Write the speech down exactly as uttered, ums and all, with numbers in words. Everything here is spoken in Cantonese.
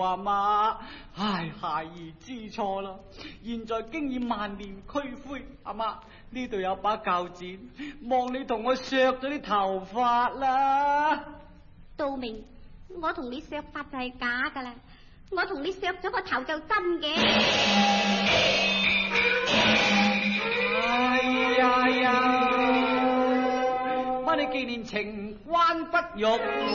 阿媽，唉，孩兒知錯啦，現在經已萬年俱灰，阿媽呢度有把鉸剪，望你同我削咗啲頭髮啦。 道明，我同你削髮就係假噶啦，我同你削咗個頭就真嘅。 哎呀呀，乜你既然情關不玉？